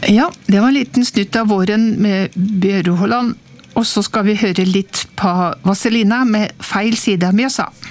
Ja, det var en liten snutt av våren med Bjøro Holland, og så skal vi høre litt på Vazelina med Feil side av Mjøsa.